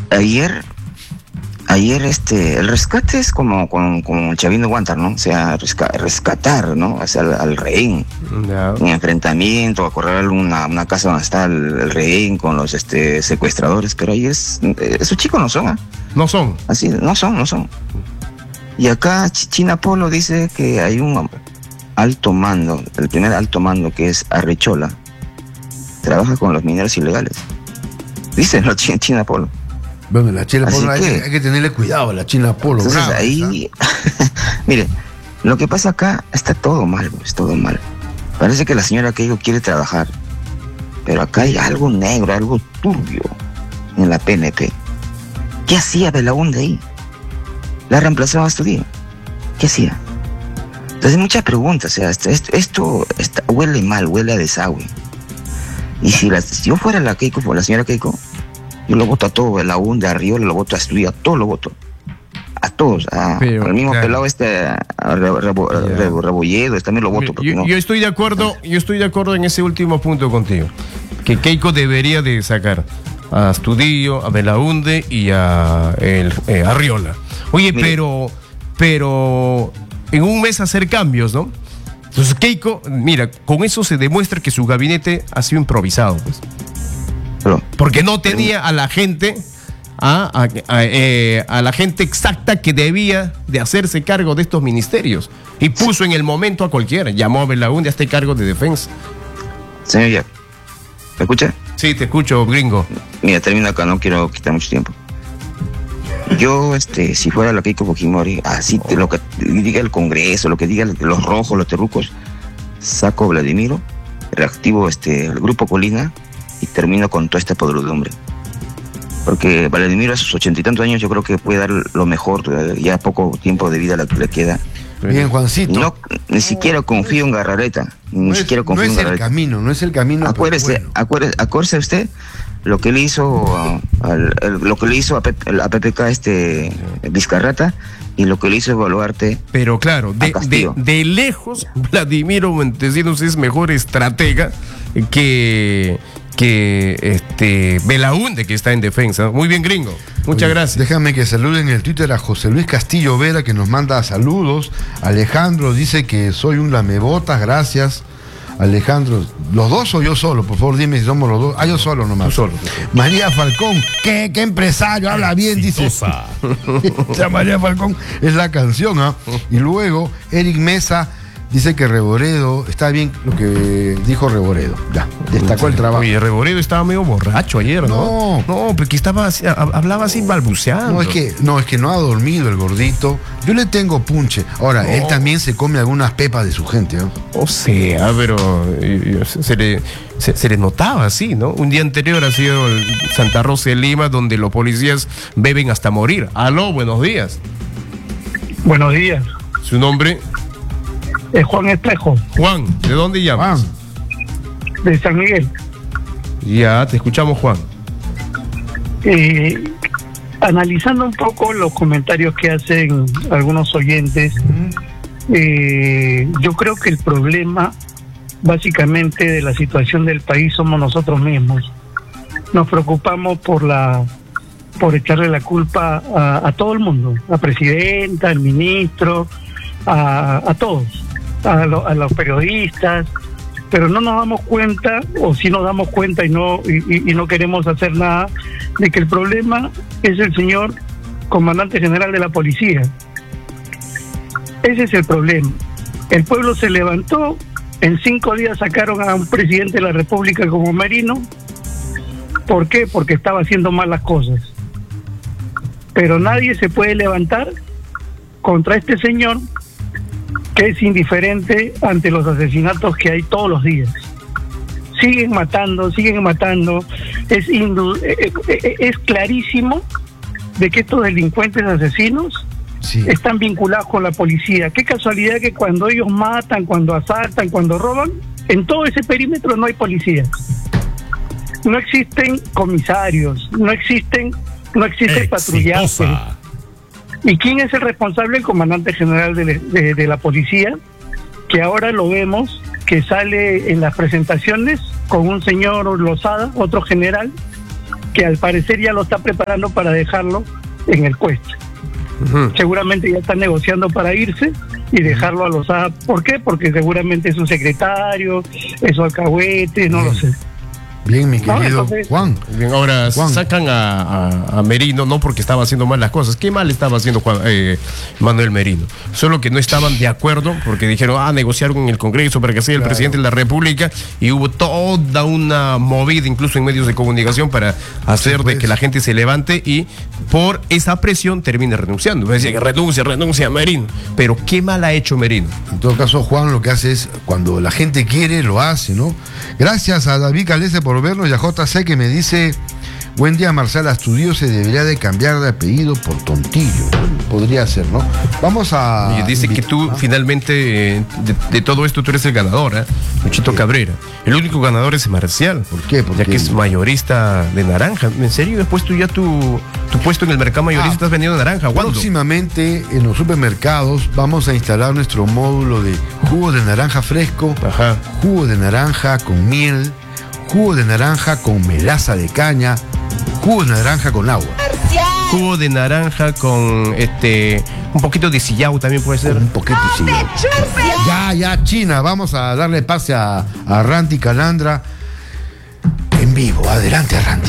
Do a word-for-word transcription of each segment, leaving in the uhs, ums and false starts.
ayer, ayer este, el rescate es como con, con el Chavino Guantar, ¿no? O sea, resca, rescatar, ¿no? O sea, al, al rehén. No. En enfrentamiento, acorralar una, una casa donde está el, el rehén con los este, secuestradores, pero ahí es, esos chicos no son, ¿eh? No son. Así, no son, no son. Y acá China Polo dice que hay un alto mando, el primer alto mando que es Arrechola, trabaja con los mineros ilegales. Dicen los China, China Polo. Bueno, la China Polo hay que, hay que tenerle cuidado, la China Polo. Entonces bravo, ahí, mire, lo que pasa acá está todo mal, es todo mal. Parece que la señora Keiko quiere trabajar, pero acá hay algo negro, algo turbio en la P N P. ¿Qué hacía Belaúnde ahí? La reemplazaba a este día. ¿Qué hacía? Entonces muchas preguntas, o sea, esto, esto, esto está, huele mal, huele a desagüe. Y si, la, si yo fuera la Keiko, la señora Keiko, yo lo voto a todo, la U N D, a Arriola, lo voto a Estudia, a todos lo voto. A todos, a, Pero, al mismo claro. pelado este, a, a Re, Rebo, yeah. Rebo, Rebolledo, también lo voto. Yo, no. yo estoy de acuerdo, yo estoy de acuerdo en ese último punto contigo, que Keiko debería de sacar a Astudillo, a Belaúnde y a el, eh, Arriola. Oye, Mire. pero, pero en un mes hacer cambios, ¿no? Entonces Keiko, mira, con eso se demuestra que su gabinete ha sido improvisado, pues. Pero, porque no tenía a la gente, a, a, a, eh, a la gente exacta que debía de hacerse cargo de estos ministerios. Y puso en el momento a cualquiera, llamó a Belaúnde a este cargo de defensa. Señor Jack, ¿me escucha? Sí, te escucho, gringo. Mira, termino acá, no quiero quitar mucho tiempo. Yo, este, si fuera la Keiko Fujimori, así te, lo que diga el Congreso, lo que diga los rojos, los terrucos, saco a Vladimiro, reactivo este, el grupo Colina y termino con toda esta podredumbre. Porque Vladimiro a sus ochenta y tantos años yo creo que puede dar lo mejor, ya poco tiempo de vida le queda. Bien, Juancito. No, ni siquiera confío en Garrareta, ni no siquiera es, confío no en Garrareta. No es el camino, no es el camino. Acuérdese, bueno. acuérdese, acuérdese usted lo que le hizo uh, al, el, lo que le hizo a, P, a P P K este Vizcarrata y lo que le hizo Boluarte. Pero claro, de, de, de lejos Vladimiro Montesinos es mejor estratega que que este Belaúnde, que está en defensa. Muy bien, gringo. Muchas Oye, gracias. Déjame que salude en el Twitter a José Luis Castillo Vera, que nos manda saludos. Alejandro dice que soy un lamebotas, gracias. Alejandro, ¿los dos o yo solo? Por favor, dime si somos los dos. Ah, yo solo nomás. Tú solo. María Falcón, ¿qué, qué empresario? Habla bien, dice. Ya María Falcón es la canción, ¿ah? ¿eh? Y luego, Eric Mesa dice que Reboredo, está bien lo que dijo Reboredo, ya, destacó el trabajo. Oye, Reboredo estaba medio borracho ayer, ¿no? No, no porque estaba, hablaba así balbuceando. No, es que no, es que no ha dormido el gordito. Yo le tengo punche. Ahora, no. Él también se come algunas pepas de su gente, ¿no? O sea, pero se le, se, se le notaba así, ¿no? Un día anterior ha sido el Santa Rosa de Lima, donde los policías beben hasta morir. Aló, buenos días. Buenos días. ¿Su nombre? Es Juan Espejo. Juan, ¿de dónde llamas? Juan, de San Miguel. Ya, te escuchamos, Juan. Eh, analizando un poco los comentarios que hacen algunos oyentes, eh, yo creo que el problema básicamente de la situación del país somos nosotros mismos. Nos preocupamos por la por echarle la culpa a, a todo el mundo, a presidenta, al ministro, a, a todos. A, lo, a los periodistas, pero no nos damos cuenta, o sí nos damos cuenta y no y, y no queremos hacer nada, de que el problema es el señor comandante general de la policía. Ese es el problema. El pueblo se levantó, en cinco días sacaron a un presidente de la República como Merino. ¿Por qué? Porque estaba haciendo mal las cosas. Pero nadie se puede levantar contra este señor, que es indiferente ante los asesinatos que hay todos los días. Siguen matando, siguen matando. Es, indu- es clarísimo de que estos delincuentes asesinos sí. están vinculados con la policía. Qué casualidad que cuando ellos matan, cuando asaltan, cuando roban, en todo ese perímetro no hay policía. No existen comisarios, no existen, no existe patrullaje. ¿Y quién es el responsable? El comandante general de, de, de la policía, que ahora lo vemos, que sale en las presentaciones con un señor Lozada, otro general, que al parecer ya lo está preparando para dejarlo en el Cuesta. Uh-huh. Seguramente ya está negociando para irse y dejarlo a los A. ¿Por qué? Porque seguramente es su secretario, es su alcahuete, no Bien. lo sé. Bien, mi querido no, entonces, Juan. Bien, ahora Juan. sacan a, a, a Merino, no porque estaba haciendo mal las cosas. ¿Qué mal estaba haciendo Juan, eh, Manuel Merino? Solo que no estaban de acuerdo porque dijeron, ah, negociaron en el Congreso para que sea el claro. presidente de la República, y hubo toda una movida, incluso en medios de comunicación, para hacer sí, pues. de que la gente se levante y por esa presión termine renunciando. Decía que renuncia, renuncia Merino. Pero ¿qué mal ha hecho Merino? En todo caso, Juan lo que hace es, cuando la gente quiere, lo hace, ¿no? Gracias a David Calese por vernos y a J C que me dice: buen día, Marcela Astudillo se debería de cambiar de apellido por Tontillo. Podría ser, ¿no? Vamos a... Oye, dice que tú ¿no? finalmente, eh, de, de todo esto, tú eres el ganador, ¿eh? Luchito Cabrera. El único ganador es Marcial. ¿Por qué? ¿Por ya qué? que es mayorista de naranja. ¿En serio? ¿Has puesto ya tu, tu puesto en el mercado mayorista? Ah, ¿estás vendiendo naranja? ¿Cuándo? Próximamente en los supermercados vamos a instalar nuestro módulo de jugo de naranja fresco, Ajá. jugo de naranja con miel, jugo de naranja con melaza de caña, jugo de naranja con agua. Jugo de naranja con este un poquito de sillao también puede ser. Un poquito de sillao. Ya, ya, China, vamos a darle pase a, a Randy Calandra en vivo. Adelante, Randy.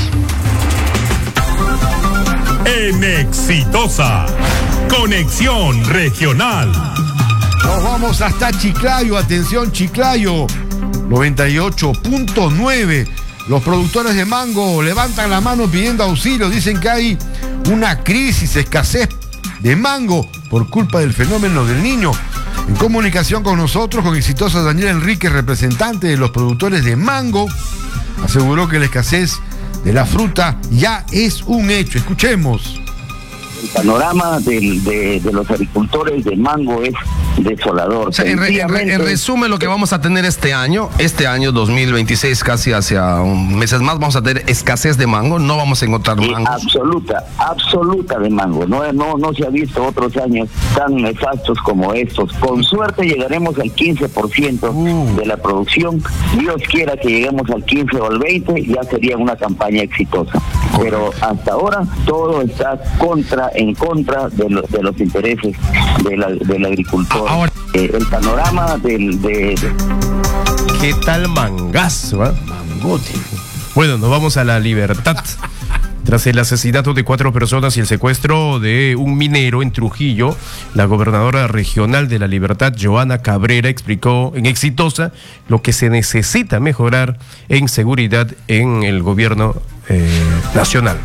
En Exitosa, conexión regional. Nos vamos hasta Chiclayo. Atención, Chiclayo noventa y ocho punto nueve. Los productores de mango levantan la mano pidiendo auxilio. Dicen que hay una crisis, escasez de mango por culpa del fenómeno del Niño. En comunicación con nosotros, con Exitosa, Daniel Enrique, representante de los productores de mango, aseguró que la escasez de la fruta ya es un hecho. Escuchemos. El panorama del, de, de los agricultores de mango es desolador. O sea, en, re, en, re, en resumen, lo que vamos a tener este año, este año dos mil veintiséis, casi hacia un meses más, vamos a tener escasez de mango, no vamos a encontrar sí, mango. Absoluta, absoluta de mango. No, no, no se ha visto otros años tan nefastos como estos. Con suerte llegaremos al quince por ciento uh. de la producción. Dios quiera que lleguemos al quince o al veinte, ya sería una campaña exitosa. Pero hasta ahora todo está contra, en contra de, lo, de los intereses de la, del agricultor. Ahora, eh, el panorama del... De, de... ¿Qué tal mangazo? ¿eh? Mangote. Bueno, nos vamos a La Libertad. Tras el asesinato de cuatro personas y el secuestro de un minero en Trujillo, la gobernadora regional de La Libertad, Joana Cabrera, explicó en Exitosa lo que se necesita mejorar en seguridad en el gobierno eh, nacional.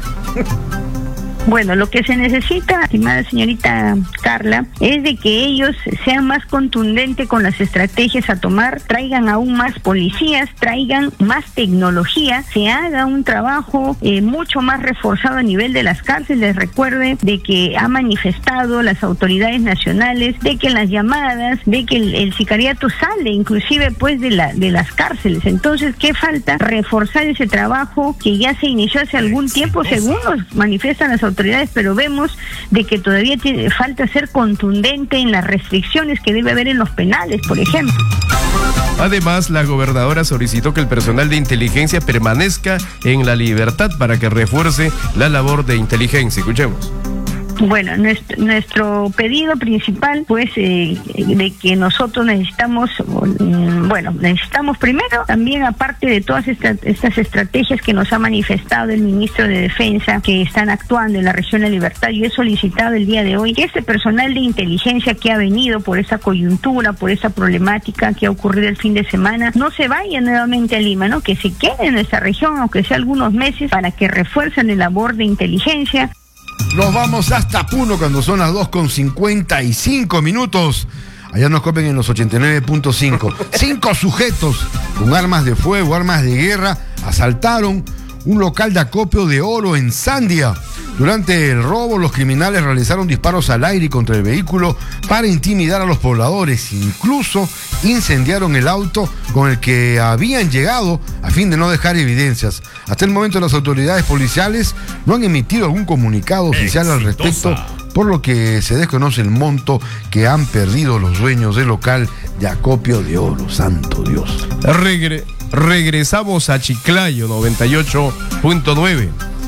Bueno, lo que se necesita, estimada señorita Carla, es de que ellos sean más contundentes con las estrategias a tomar, traigan aún más policías, traigan más tecnología, se haga un trabajo eh, mucho más reforzado a nivel de las cárceles. Recuerde de que ha manifestado las autoridades nacionales de que las llamadas, de que el, el sicariato sale inclusive pues de la de las cárceles. Entonces, ¿qué falta? Reforzar ese trabajo que ya se inició hace algún tiempo, según nos manifiestan las autoridades. autoridades, pero vemos de que todavía tiene, falta ser contundente en las restricciones que debe haber en los penales, por ejemplo. Además, la gobernadora solicitó que el personal de inteligencia permanezca en La Libertad para que refuerce la labor de inteligencia. Escuchemos. Bueno, nuestro, nuestro pedido principal, pues, eh, de que nosotros necesitamos, bueno, necesitamos primero, también aparte de todas esta, estas estrategias que nos ha manifestado el ministro de Defensa, que están actuando en la región de Libertad, yo he solicitado el día de hoy que este personal de inteligencia que ha venido por esa coyuntura, por esa problemática que ha ocurrido el fin de semana, no se vaya nuevamente a Lima, ¿no? Que se quede en nuestra región, aunque sea algunos meses, para que refuercen la labor de inteligencia. Nos vamos hasta Puno cuando son las dos con cincuenta y cinco minutos. Allá nos copian en los ochenta y nueve punto cinco. Cinco sujetos con armas de fuego, armas de guerra, asaltaron un local de acopio de oro en Sandia. Durante el robo, los criminales realizaron disparos al aire y contra el vehículo para intimidar a los pobladores. Incluso incendiaron el auto con el que habían llegado a fin de no dejar evidencias. Hasta el momento, las autoridades policiales no han emitido algún comunicado oficial al respecto, por lo que se desconoce el monto que han perdido los dueños del local de acopio de oro. Santo Dios. Regre- regresamos a Chiclayo noventa y ocho punto nueve.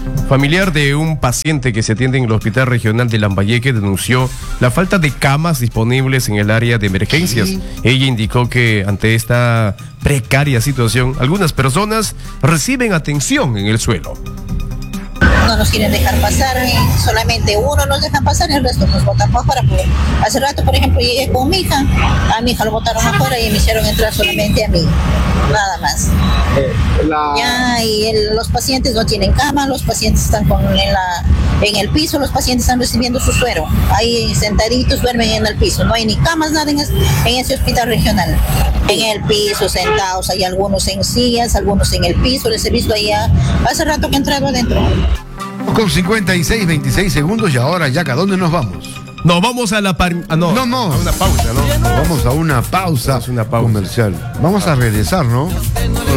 Familiar de un paciente que se atiende en el Hospital Regional de Lambayeque denunció la falta de camas disponibles en el área de emergencias. Sí. Ella indicó que ante esta precaria situación, algunas personas reciben atención en el suelo. No nos quieren dejar pasar, eh, solamente uno nos dejan pasar y el resto nos botan para afuera. Porque hace rato, por ejemplo, llegué con mi hija, a mi hija lo botaron afuera y me hicieron entrar solamente a mí, nada más. Eh, la... Ya, y el, los pacientes no tienen cama, los pacientes están con, en, la, en el piso, los pacientes están recibiendo su suero, ahí sentaditos duermen en el piso, no hay ni camas, nada en, es, en ese hospital regional. En el piso, sentados, hay algunos en sillas, algunos en el piso, les he visto ahí a, hace rato que he entrado adentro. Con cincuenta y seis, veintiséis segundos y ahora, Yaca, ¿dónde nos vamos? No, vamos a la par... ah, no, No, no. a una pausa, ¿no? Vamos a una pausa, Vamos a una pausa comercial. Vamos a regresar, ¿no?